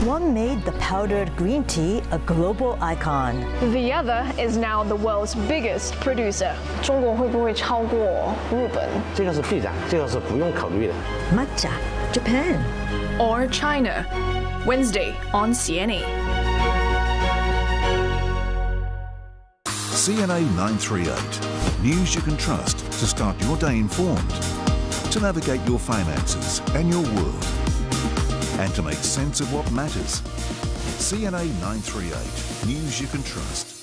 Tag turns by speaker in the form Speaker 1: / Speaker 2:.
Speaker 1: One made the powdered green tea a global icon.
Speaker 2: The other is now the world's biggest producer.
Speaker 3: 中国会不会超过日本？
Speaker 4: 这个是必然，这个是不用考虑的。
Speaker 1: Matcha, Japan.
Speaker 2: Or China. Wednesday on CNA.
Speaker 5: CNA 938. News you can trust to start your day informed, to navigate your finances and your world, and to make sense of what matters. CNA 938. News you can trust.